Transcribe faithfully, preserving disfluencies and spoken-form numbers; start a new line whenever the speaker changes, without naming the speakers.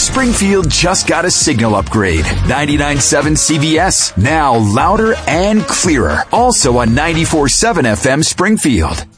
Springfield just got a signal upgrade. ninety-nine point seven C B S, now louder and clearer. Also on ninety-four point seven F M Springfield.